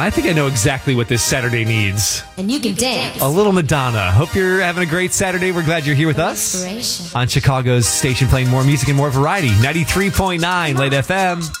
I think I know exactly what this Saturday needs. And you can dance. A little Madonna. Hope you're having a great Saturday. We're glad you're here with us on Chicago's station playing more music and more variety. 93.9 Late FM.